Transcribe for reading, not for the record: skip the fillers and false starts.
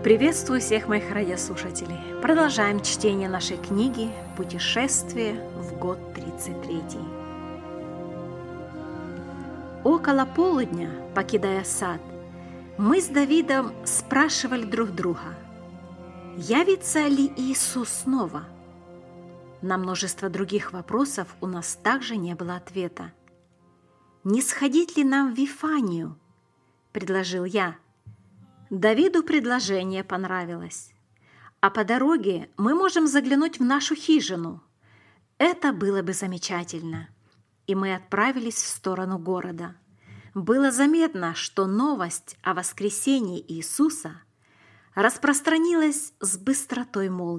Приветствую всех моих радиослушателей. Продолжаем чтение нашей книги «Путешествие в год 33». Около полудня, покидая сад, мы с Давидом спрашивали друг друга, явится ли Иисус снова? На множество других вопросов у нас также не было ответа. «Не сходить ли нам в Вифанию?» – предложил я. Давиду предложение понравилось. А по дороге мы можем заглянуть в нашу хижину. Это было бы замечательно. И мы отправились в сторону города. Было заметно, что новость о воскресении Иисуса распространилась с быстротой молнии.